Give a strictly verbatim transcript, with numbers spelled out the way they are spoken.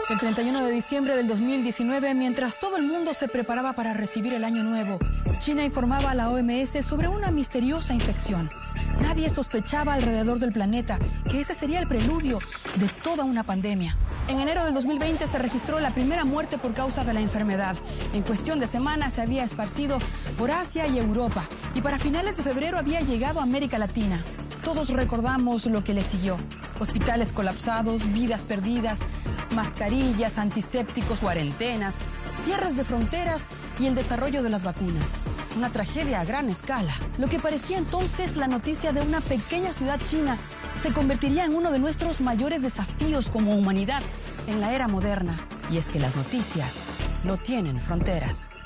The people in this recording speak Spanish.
El treinta y uno de diciembre del dos mil diecinueve, mientras todo el mundo se preparaba para recibir el año nuevo, China informaba a la O M S sobre una misteriosa infección. Nadie sospechaba alrededor del planeta que ese sería el preludio de toda una pandemia. En enero del dos mil veinte se registró la primera muerte por causa de la enfermedad. En cuestión de semanas se había esparcido por Asia y Europa, y para finales de febrero había llegado a América Latina. Todos recordamos lo que le siguió: hospitales colapsados, vidas perdidas, mascarillas, antisépticos, cuarentenas, cierres de fronteras y el desarrollo de las vacunas. Una tragedia a gran escala. Lo que parecía entonces la noticia de una pequeña ciudad china se convertiría en uno de nuestros mayores desafíos como humanidad en la era moderna. Y es que las noticias no tienen fronteras.